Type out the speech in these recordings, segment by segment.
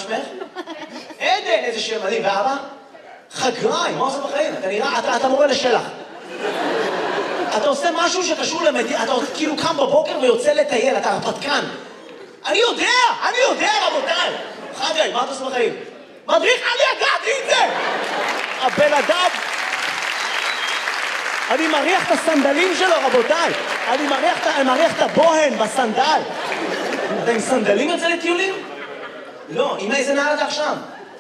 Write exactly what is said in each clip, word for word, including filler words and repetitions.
שמך? עדן, איזה שם מדהים. ואבא? חגראי, מה עושה בחיים? אתה נראה, אתה, אתה מורה לשלח. אתה עושה משהו שקשור למדינה, אתה כאילו קם בבוקר ויוצא לטייל, אתה הרפתקן. אני יודע, אני יודע, רבותיי. חגראי, מה אתה עושה בחיים? מדריך, אני ידעתי את זה! הבן אדם... אני מריח את הסנדלים שלו, רבותיי. אני מריח, אני מריח את הבוהן בסנדל. אתה עם סנדלים יוצא לטיולים? לא, עם איזה נעל אתה עכשיו?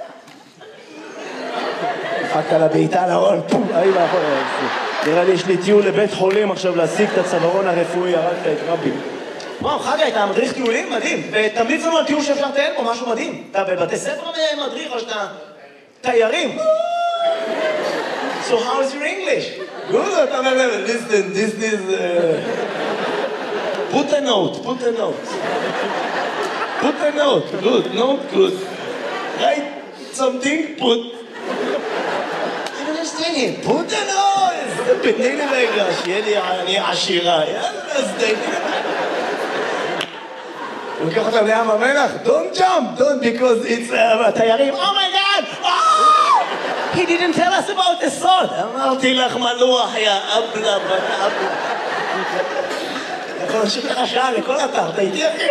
דפקת לה בעיטה להון, פום, אי ואחור. נראה לי יש לי טיול לבית חולים עכשיו להשיג את הצווארון הרפואי, הרגת את רבי. וואו, חגי, אתה מדריך טיולים? מדהים. ותמליץ לנו על טיול שאפשר לטייל פה, משהו מדהים. אתה בבתי ספר מדריך או שאתה תיירים? So how is your English? Good, listen, this is... Uh... Put a note, put a note. Put a note, good, note, good. Write something, put... I don't understand him. Put a note! תתני לי רגע, שיהיה לי אני עשירה. יאללה, אז תתני לי. הוא לוקח אותם לים המלח? Don't jump, don't, because it's... תיירים, oh my god! Oh! He didn't tell us about the salt. אמרתי לך מלוח, יא אבלה, בת אבלה. יכול להמשיך לך שעה לכל אתר, אתה איתי אחי?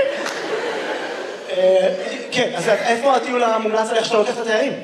כן, אז איפה הטיול המומלץ עליך שאתה לוקח את התיירים?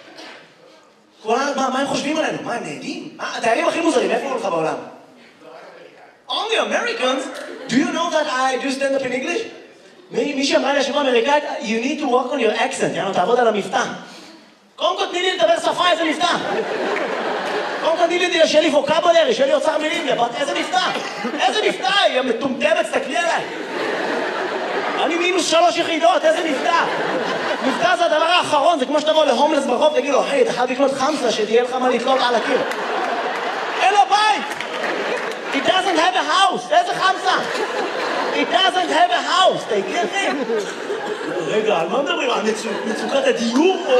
מה הם חושבים עלינו? מה, הם נהדים? התיירים הכי מוזרים, איפה הולך בעולם? Only Americans? Do you know that I do stand up in English? מי שאמרה לי השבוע אמריקאית, you need to work on your accent, יאנו, תעבוד על המבטא. קודם כל תני לי לדבר שפה, איזה מבטא? קודם כל תני לי שיהיה לי ווקאבולרי, שיהיה לי אוצר מילים, איזה מבטא? איזה מבטא? היא מטומטמת, תסתכלי עליי. אני מינוס שלוש יחידות, איזה מבטא? מבטא זה הדבר האחרון, זה כמו שתבוא להומלס ברחוב, תגיד לו, היי, אתה חייב לקנות חמסה, שתהיה לך מה לתלות על הקיר. אין לו בית! It doesn't have a house, איזה חמסה? It doesn't have a house, תגיע אחי. רגע, על מה מדברים? על מצוקת הדיור או...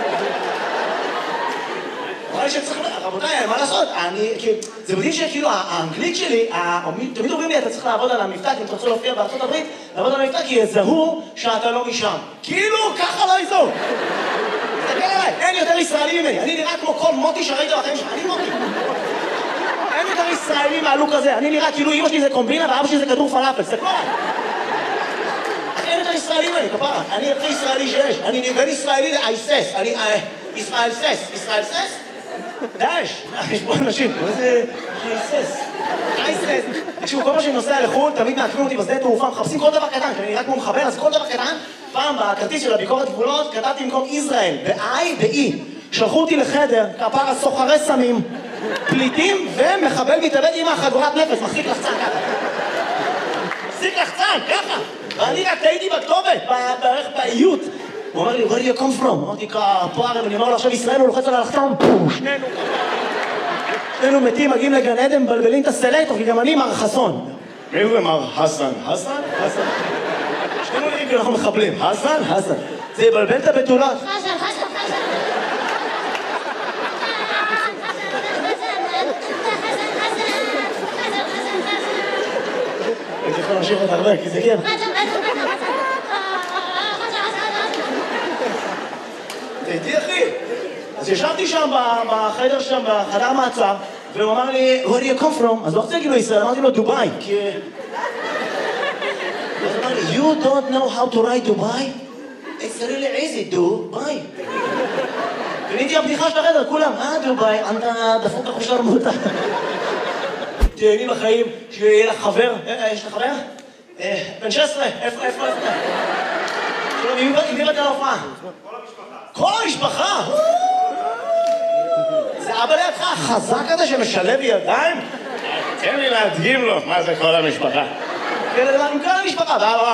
אולי שצריך... רבותיי, מה לעשות? אני... זה מדהים שכאילו האנגלית שלי, תמיד אומרים לי, אתה צריך לעבוד על המבטא, כי אם אתה רוצה להופיע בארצות הברית, לעבוד על המבטא, כי יזהו שאתה לא משם. כאילו, ככה לא יזהו. תסתכל עליי, אין יותר ישראלי ממני. אני נראה כמו כל מוטי שראית בחיים שלך. אני מוטי. אין יותר ישראלי מהלוק הזה. אני נראה כאילו אמא שלי זה קומבינה ואבא שלי זה כדור פלאפל. תסתכלו עליי. אין יותר ישראלי ממני, כפרה. אני הכי ישראלי שיש. אני בין ישראלי לאייסס. אני... ישראל סס. ישראל סס? דאש. יש פה אנשים. מה זה... אייסס. אייסס. תקשיבו, כל מה שאני נוסע לחו"ל, תמיד מעקבים אותי בשדה תעופה, מחפשים כל דבר קטן. כי אני רק כמו מחבר, אז כל דבר קטן. פעם בכרטיס של הביקורת גבולות, כתבתי במקום ישראל. ב-I ב-E. שלחו אותי לחדר, כפרה סוחרי סמים, פליטים ומחבל מתאבד עם החגורת נפש, מחזיק לחצן ככה. מחזיק לחצן, ככה. ואני רק טעיתי בכתובת, בערך באיות. הוא אומר לי, where do you come from? אמרתי, פה הרי, אני אומר לו עכשיו ישראל, הוא לוחץ על הלחצן, פום, שנינו ככה. שנינו מתים, מגיעים לגן עדן, מבלבלים את הסלקטור, כי גם אני מר חסון. מי זה מר חסן? חסן? חסן. שנינו נראים כי אנחנו מחבלים. חסן? חסן. זה יבלבל את הבתולות. חסן, חסן, חסן. הייתי יכול להמשיך עוד הרבה, כי זה כן. תהייתי אחי. אז ישבתי שם בחדר שם, בחדר מעצר, והוא אמר לי, where do you come from? אז לא רוצה להגיד לו ישראל, אמרתי לו דובאי, כי... אז הוא אמר לי, you don't know how to write דובאי? It's really easy, דובאי. קניתי הבדיחה של החדר, כולם, אה דובאי, אתה דפוק אחושר מותה. תהייני בחיים, שיהיה לך חבר, יש לך חבר? בן שש עשרה, איפה, איפה, איפה? עם מי באת להופעה? כל המשפחה. כל המשפחה? זה אבא לידך החזק הזה שמשלב ידיים? תן לי להדגים לו מה זה כל המשפחה. עם כל המשפחה, ואבא.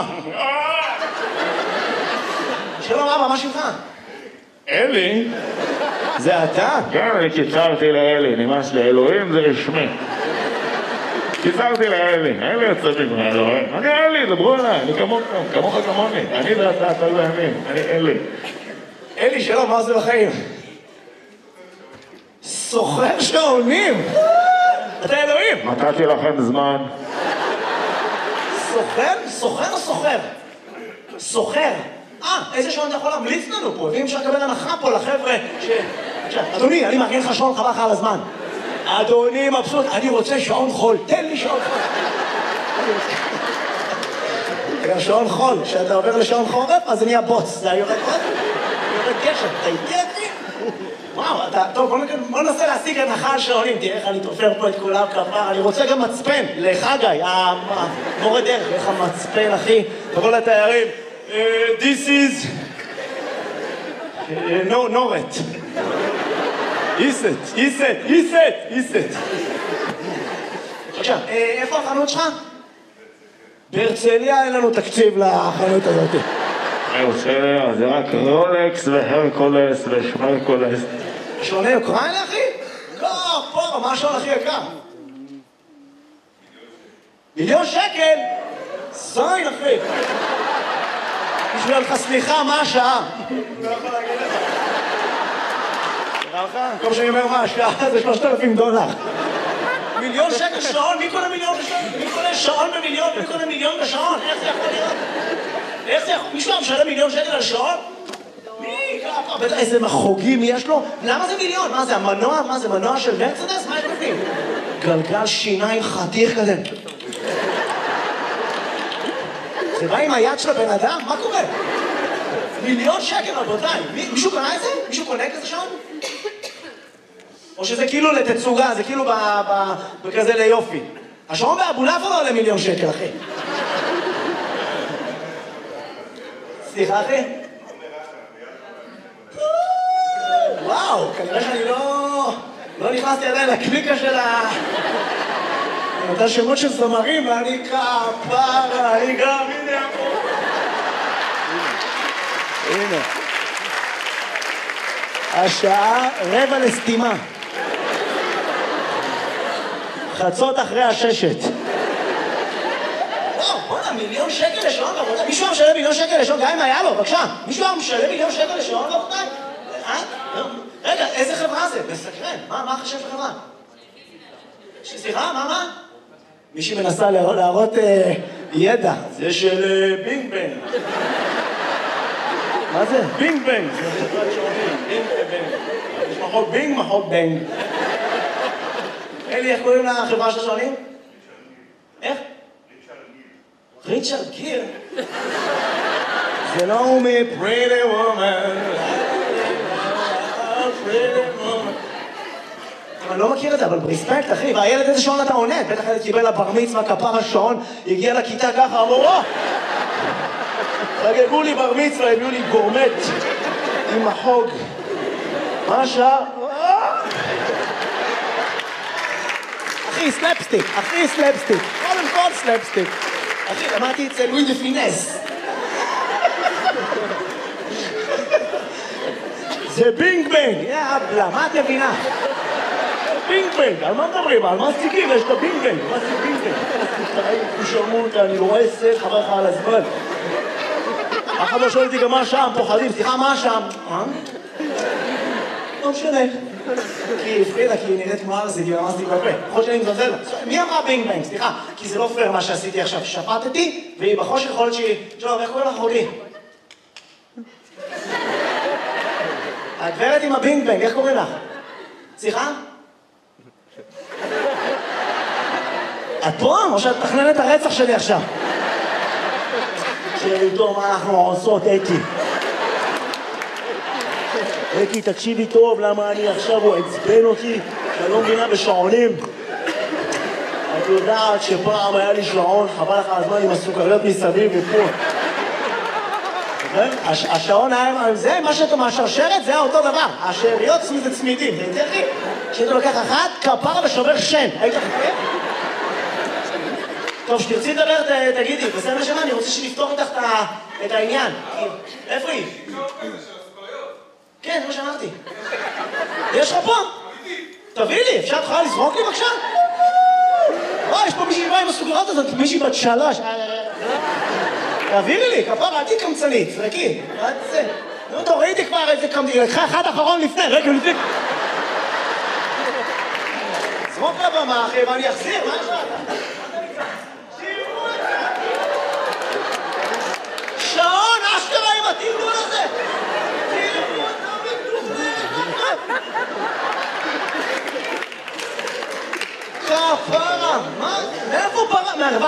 שלום אבא, מה שלך? אלי? זה אתה? כן, אני קיצרתי לאלי, נמאס לאלוהים זה רשמי. קיצרתי לאלי, אלי יוצא מגמר, אלוהים. אני אלי, דברו עליי, אני כמוך, כמוך כמוני. אני ואתה, אתה ואני, אני אלי. אלי, שלום, מה זה בחיים? סוחר שעונים! אתה אלוהים! נתתי לכם זמן. סוחר? סוחר או סוחר? סוחר. אה, איזה שעון אתה יכול להמליץ לנו פה? ואם אפשר לקבל הנחה פה לחבר'ה ש... אדוני, אני מארגן לך שעון חבל לך על הזמן. אדוני מבסוט, אני רוצה שעון חול, תן לי שעון חול. שעון חול, כשאתה עובר לשעון חורף, אז זה נהיה בוץ, זה יורד עוד, יורד גשם, אתה איתי אחי? וואו, אתה, טוב, בוא ננסה להשיג הנחה על שעונים, תראה איך אני תופר פה את כולם כפר, אני רוצה גם מצפן, לחגי, המורה דרך, איך המצפן אחי, תבוא לתיירים, this is, no, נורת. איסט, איסט, איסט, איסט. עכשיו, איפה החנות שלך? בהרצליה אין לנו תקציב לחנות הזאת. בהרצליה זה רק רולקס והרקולס ושמרקולס. שעוני אוקראינה אחי? לא, פה, מה השעון הכי יקר? מיליון שקל? זין אחי. בשביל לך סליחה, מה השעה? לא יכול להגיד לך. נראה לך? כל שאני אומר מה השעה זה שלושת אלפים דולר. מיליון שקל שעון? מי קונה מיליון בשעון? מי קונה שעון במיליון? מי קונה מיליון בשעון? איך זה יכול להיות? איך זה יכול? מישהו משלם מיליון שקל על שעון? מי? בטח איזה מחוגים יש לו? למה זה מיליון? מה זה המנוע? מה זה מנוע של מרצדס? מה יש בפנים? גלגל שיניים חתיך כזה. זה בא עם היד של הבן אדם? מה קורה? מיליון שקל רבותיי. מישהו קונה את זה? מישהו קונה כזה שעון? או שזה כאילו לתצוגה, זה כאילו בכזה ליופי. השעון באבולעפיה לא עולה מיליון שקל, אחי. סליחה, אחי? וואו, כנראה שאני לא... לא נכנסתי עדיין לקליקה של ה... אותה שמות של זמרים, ואני כפרה, אני גם, הנה פה. הנה. השעה רבע לסתימה. חצות אחרי הששת. וואו, בוא'נה, מיליון שקל לשעון רבותיי. מישהו היה משלם מיליון שקל לשעון, גם אם היה לו, בבקשה. מישהו היה משלם מיליון שקל לשעון רבותיי? רגע, איזה חברה זה? מסקרן. מה החשב של חברה? סליחה, מה, מה? מישהי מנסה להראות ידע. זה של בינג בנג. מה זה? בינג בנג. זה חברת שעונים. בינג ובנג. יש מחוק בינג, מחוק בנג. אלי, איך קוראים לחברה של השעונים? איך? ריצ'רד גיר. זה לא הוא מ-Pretty Woman. Pretty Woman. אני לא מכיר את זה, אבל ברספקט, אחי. והילד איזה שעון אתה עונד? בטח הילד קיבל לבר מצווה, כפר השעון, הגיע לכיתה ככה, אמרו, חגגו לי בר מצווה, הביאו לי גורמט עם החוג. מה השעה? אחי, סלפסטיק, אחי, סלפסטיק. קודם כל סלפסטיק. אחי, למדתי אצל לואי דה פינס. זה בינג בנג, יאבלה, מה את מבינה? בינג בנג, על מה מדברים? על מה סטיקים? יש את הבינג בנג. מה זה בינג בנג? תשרמו אותה, אני לא רואה סט, חבר לך על הזמן. אף אחד לא שואל אותי גם מה השעה, הם פוחדים. סליחה, מה השעה? אה? לא משנה. כי הפרידה, כי היא נראית כמו ארזית, היא ממש תתבפה. יכול שאני מזלזל לה. מי אמרה בינג בנג? סליחה, כי זה לא פייר מה שעשיתי עכשיו. שפטתי, והיא בחושך יכול להיות שהיא... שלום, איך קוראים לך אחותי? הגברת עם הבינג בנג, איך קוראים לך? סליחה? את פה? או שאת מתכננת את הרצח שלי עכשיו? שאיתו מה אנחנו עושות, אקי. אקי, תקשיבי טוב, למה אני עכשיו הוא עצבן אותי, שאני לא מבינה בשעונים. את יודעת שפעם היה לי שעון, חבל לך הזמן עם הסוכריות מסביב ופה. השעון היה, זה מה שאתה מהשרשרת, זה היה אותו דבר. השאריות זה צמידים, זה יותר לי. כשאתה לוקח אחת, כפרה ושובר שן. היית חכה? טוב, שתרצי לדבר, תגידי, בסדר שמה, אני רוצה שנפתור איתך את העניין. איפה היא? כן, זה מה שאמרתי. יש לך פה? תביא לי, אפשר תוכל לזרוק לי בבקשה? או, יש פה מישהי באה עם הסוגרות הזאת, מישהי בת שלוש. תעבירי לי, כפרה, אל תהי קמצנית, זרקי. מה זה? נו, טוב, ראיתי כבר איזה קמצנית, לקחה אחד אחרון לפני, רגע, לפני. זרוק לבמה, אחי, ואני אחזיר, מה יש לך? שעון, אשכרה עם עתיד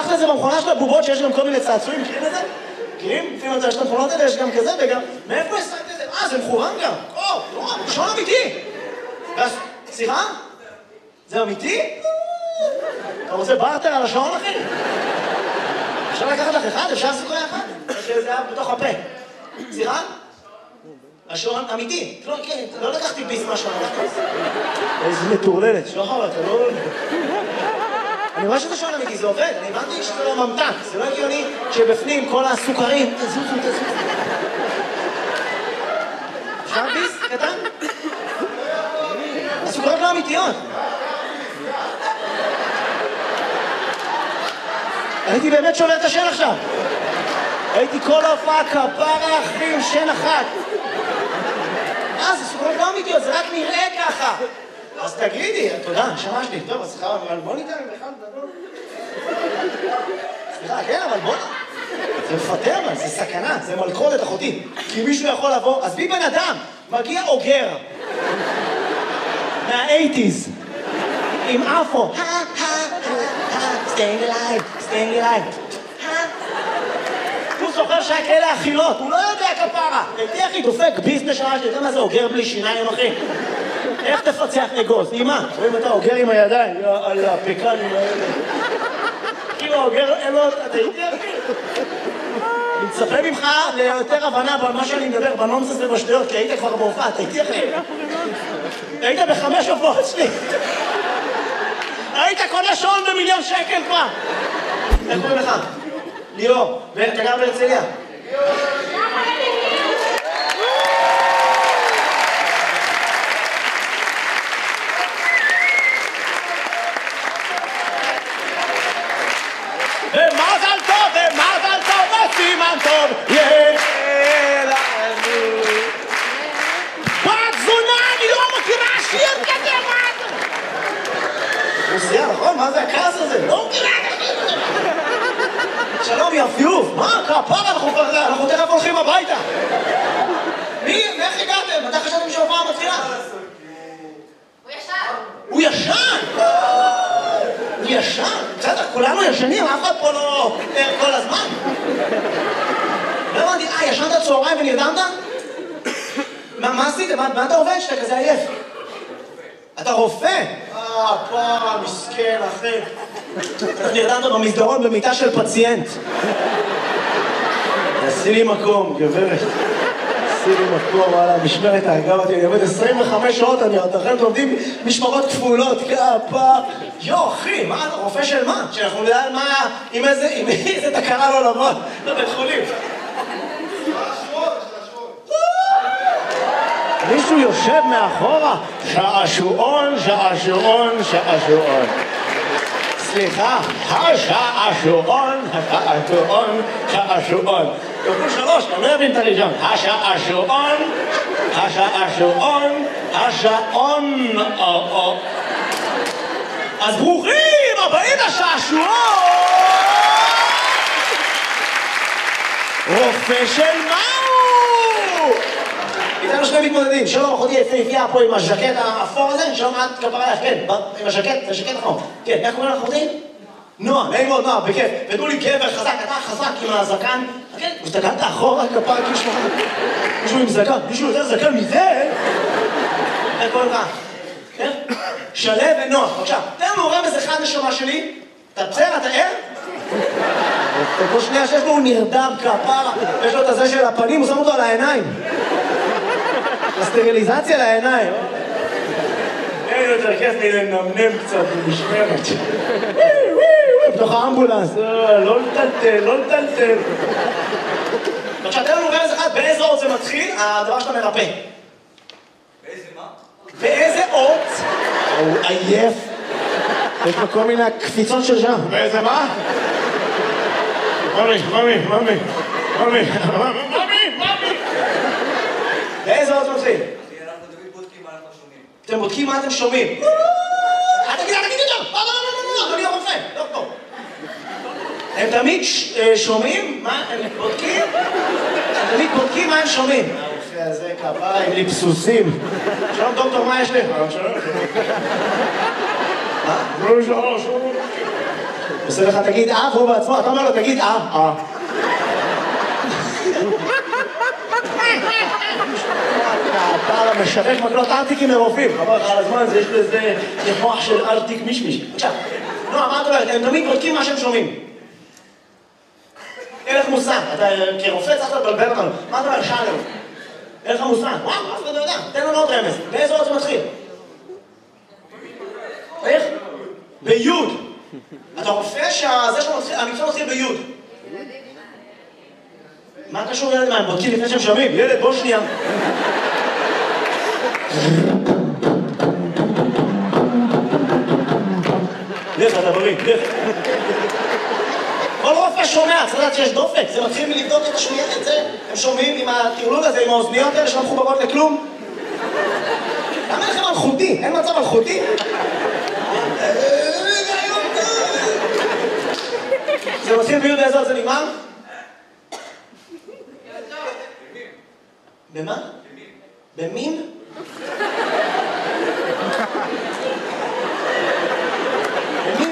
לקחת את זה במכונה של הבובות שיש גם כל מיני צעצועים, מכירים את זה? מכירים? לפעמים יש את המכונות האלה, יש גם כזה וגם... מאיפה השגת את זה? אה, זה מכוון גם. או, לא, שעון אמיתי. סליחה? זה אמיתי? אתה רוצה בארטר על השעון, אחי? אפשר לקחת לך אחד? אפשר לעשות לך אחד? שזה היה בתוך הפה. סליחה? השעון אמיתי. לא, כן, לא לקחתי ביס מהשעון, לקחתי ביס. איזה מטורללת, שחר, אתה לא... אני רואה שזה שעון אמיתי, זה עובד, אני הבנתי שזה לא ממתק, זה לא הגיוני שבפנים כל הסוכרים... תזוזו, תזוזו. אפשר ביס קטן? הסוכרות לא אמיתיות. הייתי באמת שובר את השן עכשיו. הייתי כל ההופעה כפרה אחי עם שן אחת. אה, זה סוכרות לא אמיתיות, זה רק נראה ככה. אז תגידי, תודה, נשמה שלי. טוב, אז סליחה, אבל בוא ניתן בכלל גדול. סליחה, כן, אבל בוא... זה מפתה אבל, זה סכנה, זה מלכודת אחותי. כי מישהו יכול לבוא, אז בי בן אדם, מגיע אוגר. מה-שמונים. עם אפו. staying alive, staying alive. הוא זוכר שהיה כאלה אכילות, הוא לא יודע כפרה. הייתי אחי דופק ביזנס שעה שלי, אתה יודע מה זה אוגר בלי שיניים אחי? איך תפצח אגוז? אימא, רואים אתה אוגר עם הידיים, על הפקנים האלה. כאילו אוגר אלות, אתה הייתי אחי? אני מצפה ממך ליותר הבנה במה שאני מדבר, בנונסס ובשטויות, כי היית כבר בהופעה, אתה הייתי אחי? היית בחמש הופעות שלי. היית קונה שעון במיליון שקל כבר. איך קוראים לך? ליאור. ואתה גר בהרצליה? ומזל טוב, ומזל טוב, וסימן טוב, יהיה לנו. בת זונה, אני לא מכירה שיר כזה, מה זה? רוסיה, נכון? מה זה הכעס הזה? לא מכירה את השיר. שלום, יפיוף. מה? כפרה, אנחנו תכף הולכים הביתה. מי? איך הגעתם? מתי חשבתם שההופעה מתחילה? הוא ישן. הוא ישן? הוא ישן? בסדר, כולנו ישנים, אף אחד פה לא ער כל הזמן. לא הבנתי, אה, ישנת צהריים ונרדמת? מה עשית? מה אתה עובד שאתה כזה עייף? אתה רופא? אה, פעם, מסכן, אחי. אתה נרדמת במסדרון במיטה של פציינט. תעשי לי מקום, גברת. תעשי לי מקום, וואלה, משמרת ההרגה אותי. אני עובד עשרים וחמש שעות, אני אתכם לומדים משמרות כפולות, כפה. יו, אחי, מה אתה רופא של מה? שאנחנו נדע על מה, עם איזה, עם איזה תקרה לא לבוא לבית חולים. מישהו יושב מאחורה, שעשועון, שעשועון, שעשועון. סליחה, השעשועון, השעשועון, שעשועון. כפול שלוש, אני לא אבין את הראשון. השעשועון, השעשועון, השעון. אז ברוכים הבאים לשעשועון! רופא של מהו? איתנו שני מתמודדים, שלום אחותי יפהפייה פה עם הז'קט האפור הזה, שלום את כפרה לך, כן, עם הז'קט, זה ז'קט נכון. כן, איך קוראים לך אחותי? נועה, נעים מאוד, נועה, בכיף. ותנו לי גבר חזק, אתה חזק עם הזקן. כן, הסתכלת אחורה כפרה כאילו שלך. מישהו עם זקן, מישהו יותר זקן מזה? איך קוראים לך? כן? שלו ונועה, בבקשה. תן לנו רמז אחד נשמה שלי. אתה בסדר, אתה ער? כל שנייה שיש לו הוא נרדם כפרה, יש לו את הזה של הפנים, הוא שם אותו על העיניים. הסטריליזציה לעיניים. אין יותר כיף לי לנמנם קצת במשמרת. בתוך האמבולנס, לא לטלטל, לא לטלטל. עכשיו, תן לנו רמז אחד, באיזה אות זה מתחיל, הדבר שאתה מרפא. באיזה מה? באיזה אות? הוא עייף. יש לו כל מיני קפיצות של שם. באיזה מה? ממי, ממי, ממי, ממי, ממי, ממי. באיזה אות זה מתחיל? אנחנו תמיד בודקים מה אנחנו שומעים. אתם בודקים מה אתם שומעים. אל תגיד, אל תגיד יותר! לא, לא, לא, לא, לא, אדוני הרופא, לא פה. הם תמיד שומעים מה הם בודקים? הם תמיד בודקים מה הם שומעים. הרופא הזה כפרה עם ליפסוסים. שלום דוקטור, מה יש לי? שלום, שלום. מה? שלום, שלום. עושה לך תגיד אה, והוא בעצמו, אתה אומר לו תגיד אה, אה. אתה משווק מקלות ארטיקים מרופאים, חבל לך על הזמן, יש לזה מוח של ארטיק מישמיש. עכשיו, נועה, מה את אומרת? הם תמיד בודקים מה שהם שומעים. אין לך מושג, אתה כרופא צריך לבלבל אותנו. מה אתה אומר? שאלה לנו. אין לך מושג. וואו, אף אחד לא יודע. תן לנו עוד רמז. באיזה עוד זה מתחיל? איך? ביוד. אתה רופא שזה שהמקצוע מתחיל ביוד. מה קשור ילד? מה, הם בודקים לפני שהם שומעים? ילד, בוא שנייה. לך, אתה בריא, לך. כל רופא שומע, צריך לדעת שיש דופק, זה מתחיל מלבדוק את השמיעה, את זה. הם שומעים עם הטרלול הזה, עם האוזניות האלה שלא מחוברות לכלום. למה לכם מלכותי? אין מצב מלכותי? זה מתחיל ביוד איזה עוד זה נגמר? במה? במין? במין?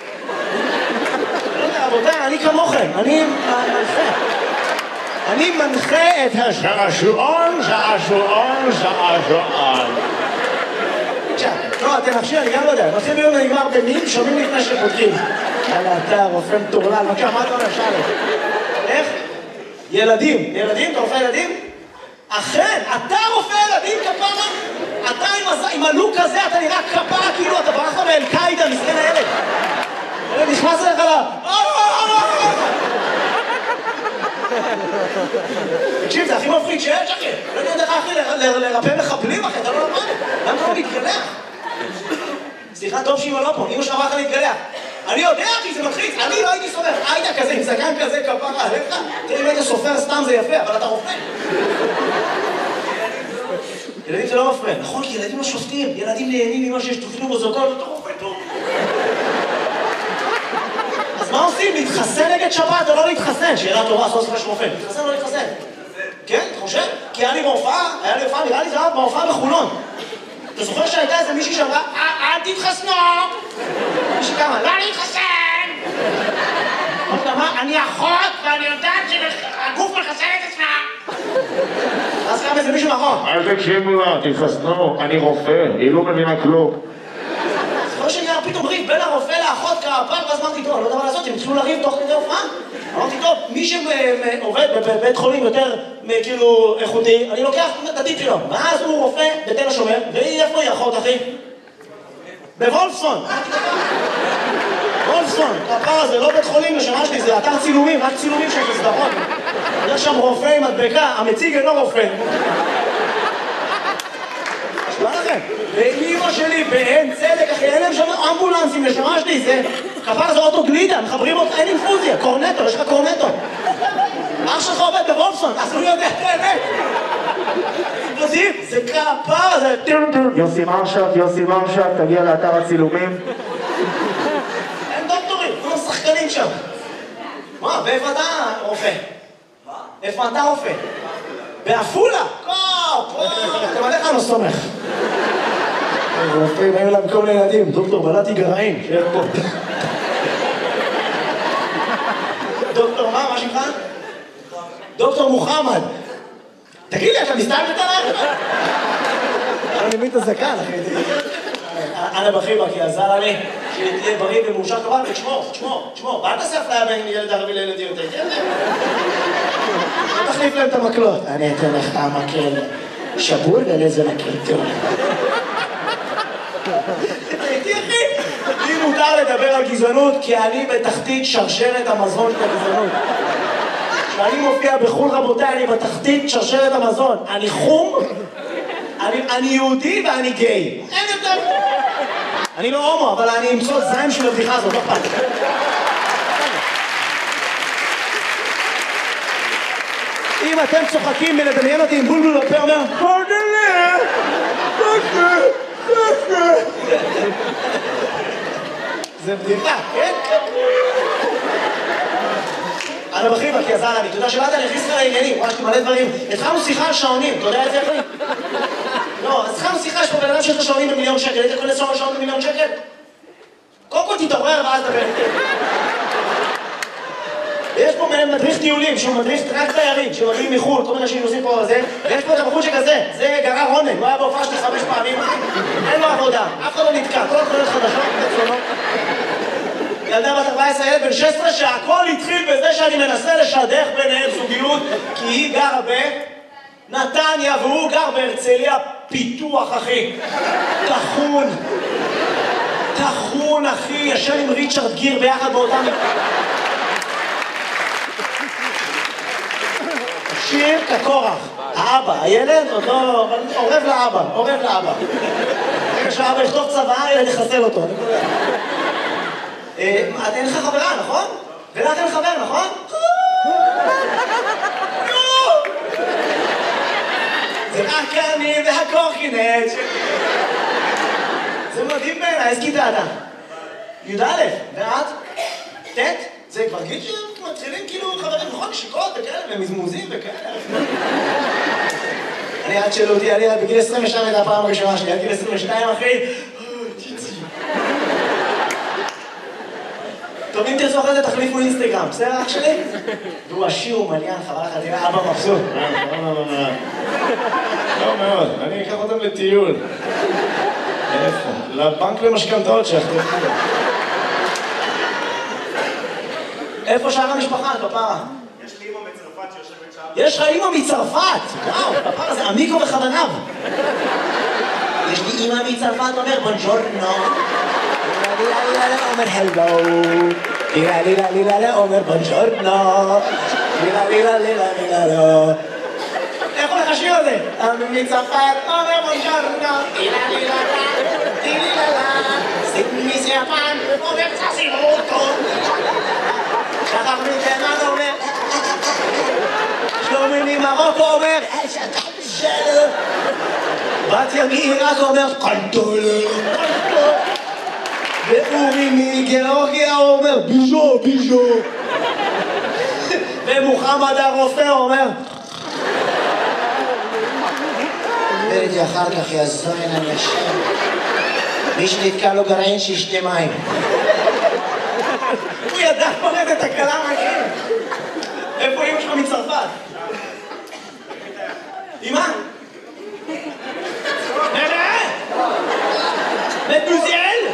לא יודע, רבותיי, אני כמוכם, אני מנחה. אני מנחה את השעשועון, שעשועון, שעשועון. עכשיו, לא, אתם נפשי, אני גם לא יודע, מתחיל ביום ונגמר במין, שומעים לפני שפותחים. יאללה, אתה רופא מטורלל, בבקשה, מה אתה אומר, שאלה? איך? ילדים, ילדים? אתה רופא ילדים? אכן, אתה רופא ילדים, כפרה? אתה עם הלוק הזה, אתה נראה כפרה, כאילו אתה ברח מאל-קאידה, מסכן הילד. הילד נכנס אליך לה... תקשיב, זה הכי מפחיד שיש, אחי. לא יודע לך, אחי, לרפא מחבלים, אחי, אתה לא למד. למה אתה לא מתגלח? סליחה, טוב שאמא לא פה, אמא שלך אמרה לך להתגלח. אני יודע, אחי, זה מלחיץ, אני לא הייתי סופר. הייתה כזה, עם זקן כזה, כפרה, עליך. תראה, אם היית סופר סתם זה יפה, אבל אתה רופא. ילדים זה לא מפריע. נכון, כי ילדים לא שופטים. ילדים נהנים ממה שיש תוכנו מוזוקות, אתה רופא טוב. אז מה עושים? להתחסן נגד שבת או לא להתחסן? שאלה טובה, סוף סוף יש רופא. להתחסן או לא להתחסן? כן, אתה חושב? כי היה לי בהופעה, היה לי הופעה, נראה לי זה היה בהופעה בחולון. אתה זוכר שהייתה איזה מישהי שאמרה, אל תתחסנו! מישהי כמה, לא להתחסן! אמרת מה? אני אחות ואני יודעת שהגוף מחסן את עצמה! אז קם איזה מישהו נכון. אל תקשיבו לה, תתחסנו, אני רופא, היא לא מבינה כלום. זוכר שנהיה פתאום ריב בין הרופא לאחות כפר, ואז אמרתי, טוב, אני לא יודע מה לעשות, הם התחילו לריב תוך כדי הופעה. אמרתי, טוב, מי שעובד בבית חולים יותר כאילו איכותי, אני לוקח את הטיפ שלו. ואז הוא רופא בתל השומר, והיא איפה היא אחות, אחי? בוולפסון. וולפסון, הפער הזה, לא בית חולים לשמה שלי, זה אתר צילומים, רק צילומים של סדרות. יש שם רופא עם מדבקה, המציג אינו רופא. מה לכם? ואימא שלי באין צדק, אחי, אין להם שם אמבולנסים לשמה שלי, זה... כפר זה אוטו גלידה, מחברים אותך, אין אינפוזיה, קורנטו, יש לך קורנטו. אח שלך עובד בוולפסון, אז הוא יודע את האמת. זה כפר, זה... יוסי מרשת, יוסי מרשת, תגיע לאתר הצילומים. אין דוקטורים, כולם שחקנים שם. מה, ואיפה אתה רופא? מה? איפה אתה רופא? בעפולה? קופ! אתם עליך לא סומך. רופאים, היו להם כל מיני ילדים, דוקטור בלעתי גרעין, שיהיה פה. דוקטור מה? מה שמך? דוקטור מוחמד. תגיד לי, אתה מסתלבט עליי? אני מבין את הזקן, אחי. אנא בחיבה, כי עזר לי שתהיה בריא ומאושר כמובן, ותשמור, תשמור, תשמור. ואל תעשה אפליה בין ילד ערבי לילדים יותר. לא תחליף להם את המקלות. אני אתן לך המקל שבור ולאיזה מקל טוב. הייתי אחי. לי מותר לדבר על גזענות, כי אני בתחתית שרשרת המזון של הגזענות. כשאני מופיע בחול רבותיי, אני בתחתית שרשרת המזון. אני חום, אני, אני יהודי ואני גיי. אין יותר. אני לא הומו, אבל אני אמצוא זין של הבדיחה הזאת, לא פעם. אם אתם צוחקים מלדמיין אותי עם בולבול בפה, אומר, פודלה, פודלה, פודלה. זה בדיחה, כן? אנא בחיבה, כי עזר לי, אתה יודע שבאת אני הכניס לך לעניינים, ממש מלא דברים. התחלנו שיחה על שעונים, אתה יודע את זה אחי? לא, אז התחלנו שיחה, יש פה בן אדם שיש לו שעונים במיליון שקל, היית קונה שעון במיליון שקל? קודם כל תתעורר ואז דבר איתי. יש פה מדריך טיולים, שהוא מדריך רק תיירים, שמגיעים מחו"ל, כל מיני אנשים עושים פה זה, ויש פה את הבחור שכזה, זה גרר רונן, הוא היה בהופעה שלי חמש פעמים, אין לו עבודה, אף אחד לא נתקע, כל התחולות חדשות, תצלונות. ילדה בת ארבע עשרה, ילד בן שש עשרה, שהכל התחיל בזה שאני מנסה לשדך ביניהם זוגיות, כי היא גרה בנתניה והוא גר בהרצליה פיתוח, אחי. תחון. תחון, אחי, ישן עם ריצ'רד גיר ביחד באותם... שיר כקורח. האבא, הילד עוד לא... עורב לאבא, עורב לאבא. רגע שהאבא יכתוב צבא, ילד יחסל אותו. אין לך חברה, נכון? ולך אין חבר, נכון? זה רק אני והקורקינט. זה מדהים בעיניי, איזה כיתה אתה? י"א, ואת? ט'? זה כבר גיל שמתחילים כאילו חברים, נכון? נשיקות וכאלה, ומזמוזים וכאלה. אני עד שאלו אותי, אני בגיל עשרים ושתיים הייתה הפעם הראשונה שלי, עד גיל עשרים ושתיים אחי. טוב, אם תרצו אחרי זה תחליפו אינסטגרם, בסדר אח שלי? והוא עשיר ומליין, חבל לך, תראה, אבא מבסוט. לא מאוד, אני אקח אותם לטיול. איפה? לבנק למשכנתאות שאחרי. איפה שאר המשפחה, כפרה? יש לי אמא מצרפת שיושבת שם. יש לך אמא מצרפת! וואו, כפרה זה עמיקו בכוונב. יש לי אמא מצרפת, אומר בונג'ורנו. אומר הלו. לילה לילה לילה אומר בונג'ורנו. לילה לילה לילה לילה לא. איך הולך השיר הזה? מצרפת אומר בונג'ורנו. לילה לילה לילה לילה. סימיס יפן אומר צסימוטו. שחר מתימן אומר שלומי ממרוקו אומר שלו בת ימירק אומר קנטול ואורי מגיאורגיה אומר ביז'ו ביז'ו ומוחמד הרופא אומר וראיתי אחר כך יזוין אנשים מי שנתקע לו גרעין שישתה מים הוא ידע פורט את הקלה מהכם. איפה אמא שלך מצרפת? אמא? נראה? מדמוזל?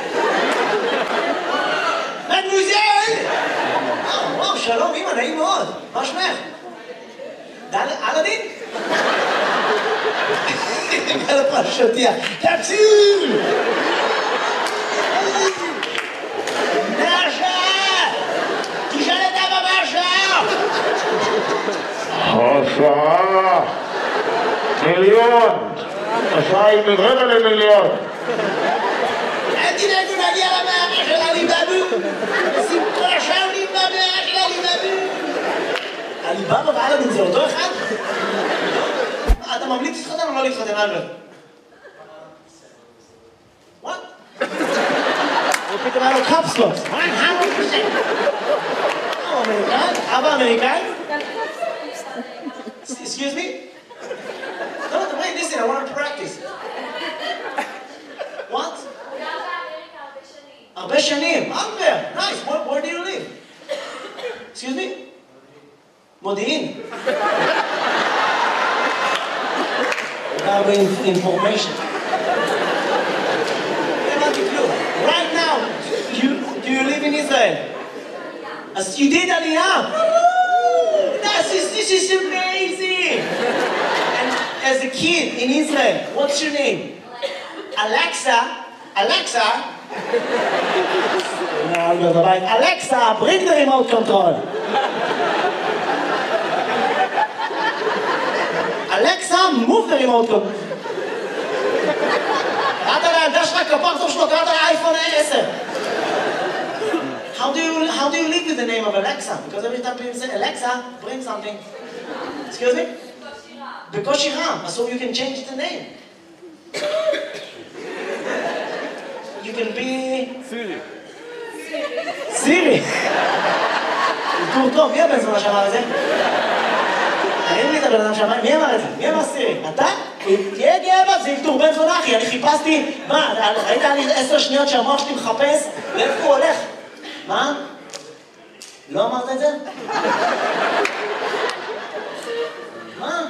מדמוזל? וואו, שלום אמא, נעים מאוד. מה שמך? אלאדין? על הפרשותיה. תציל! השעה מיליון, השעה היא מרבע למיליון. אל תדאגו נגיע למאה של עליבאבו. שים כל השעה למאה של עליבאבו. עליבאבו ואלאדין זה אותו אחד? אתה ממליץ להתחתן או לא להתחתן, אלברט? וואט? הוא פתאום היה לו קפסלות. אמריקאי? אבא אמריקאי? Excuse me? No, no, wait, listen, I want to practice. What? הרבה שנים. הרבה. Nice. Where, where do you live? Excuse me? מודיעין. הרבה information. Right now, you, do you live in Israel? As you did Aliyah. This is, this is amazing! And as a kid in Israel, what's your name? Alexa. Alexa? Alexa, bring the remote control. Alexa, move the remote control. קראת לילדה שלך כפר טוב שלו, קראת לאייפון עשר. How do you how do you live with the name of Alexa? Because every time people say Alexa, bring something. Excuse me? בקושי רם. So you can change the name. You can be Siri. Siri. טור טוב, מי הבן זונה שאמר את זה? אין לי את הבן אדם שאמר, מי אמר את זה? מי אמר סירי? אתה? תהיה גאה בה, זה אלתור בן זונה, אחי. אני חיפשתי, מה, ראית לי עשר שניות שהמוח שלי מחפש? לאיפה הוא הולך? מה? לא אמרת את זה? מה?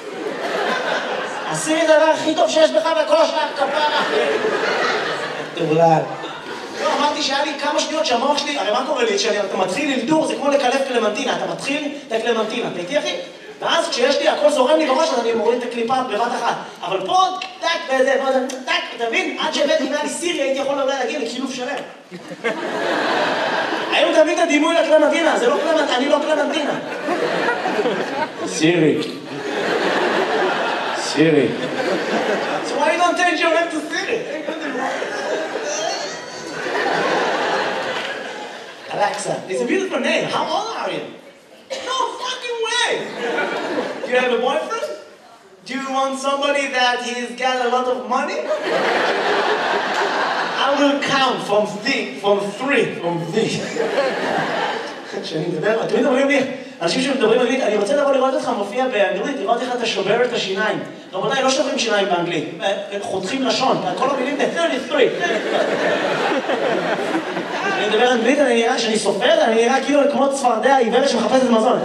עשי את הדבר הכי טוב שיש בך וכל השאר כפרה. תבלל. לא, אמרתי שהיה לי כמה שניות שהמוח שלי, הרי מה קורה לי? כשאתה מתחיל אלתור, זה כמו לקלף קלמנטינה, אתה מתחיל את הקלמנטינה, אתה איתי אחי? ואז כשיש לי, הכל זורם לי בראש, אז אני מוריד את הקליפה בבת אחת. אבל פה, טק, וזה, טק, אתה מבין? עד שהבאתי, אם היה לי סירי, הייתי יכול אולי להגיע לקילוף שלם. היום תביא את הדימוי לקלמנטינה, זה לא קלמנטינה, אני לא קלמנטינה. סירי. סירי. So why you don't change your name to Siri? Alexa, it's a beautiful name. How old are you? No fucking way! Do you have a boyfriend? Do you want somebody that he's got a lot of money? I will count from three, from three, from three. כשאני מדבר, תמיד אומרים לי, אנשים שמדברים אנגלית, אני רוצה לבוא לראות אותך מופיע באנגלית, לראות איך אתה שובר את השיניים. רבותיי, לא שוברים שיניים באנגלית, חותכים לשון, כל המילים זה שלושים ושלוש. אני מדבר אנגלית, אני נראה שאני סופר, אני נראה כאילו כמו צפרדע עיוורת שמחפשת מזון.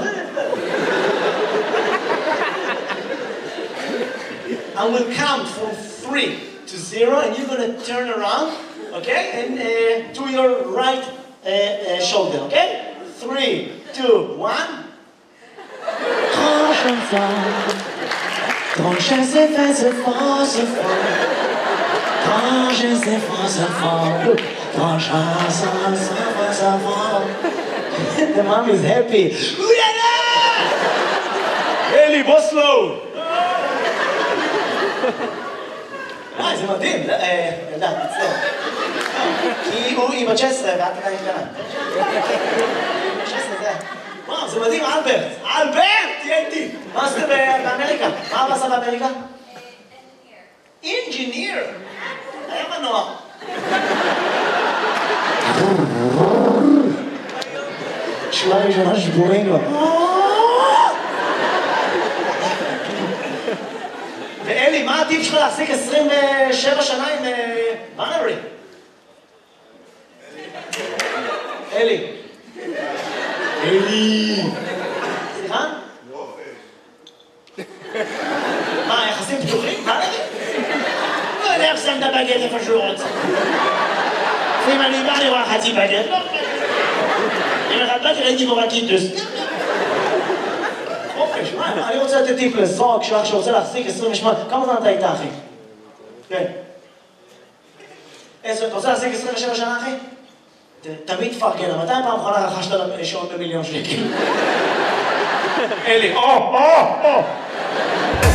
I will count from three to zero, and you're going to turn around, okay, and uh, to your right uh, uh, shoulder, okay? Three, two, one. Grand chanson, grand chanson, c'est fort, c'est fort. Grand chanson, c'est fort. Grand chanson, c'est fort. The mom is happy. Eli, בוא slow. אה, זה מדהים. ילדה, תצטער. כי הוא עם ה-תשע עשרה ואת עדיין קטנה. תשע עשרה זה... וואו, זה מדהים, אלברט. אלברט! תהיה איתי. מה עשית באמריקה? מה אבא עשה באמריקה? אינג'יניר. היה מנוע. שורה ראשונה שבורים לו. ואלי, מה הטיפ שלך להחזיק עשרים ושבע שנה עם בנרי? אלי. אלי. סליחה? מה, יחסים פתוחים? בנרי? לא יודע איך שם את הבגט איפה שהוא רוצה. אם אני בא לראה חצי בגט, לא בגט. אם אחד באתי ראיתי בו רקיטוס. חופש, מה? אני רוצה לתת טיפ לזוג שלך שרוצה להחזיק עשרים ושמונה. כמה זמן אתה איתה, אחי? כן. אתה רוצה להחזיק עשרים ושבע שנה, אחי? תמיד תפרגן, מתי פעם אחרונה רכשת שעון במיליון שקל? אלי, או, או, או!